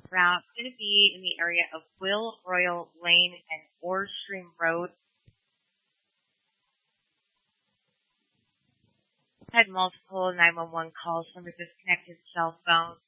route going to be in the area of Will Royal Lane and Ore Stream Road. Had multiple 911 calls from a disconnected cell phone.